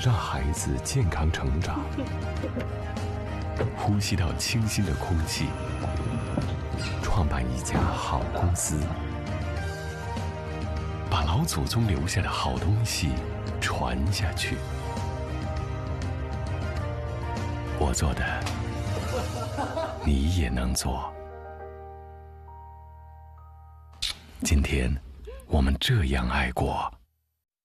让孩子健康成长，呼吸到清新的空气，创办一家好公司，把老祖宗留下的好东西传下去。我做的，你也能做。今天，我们这样爱过。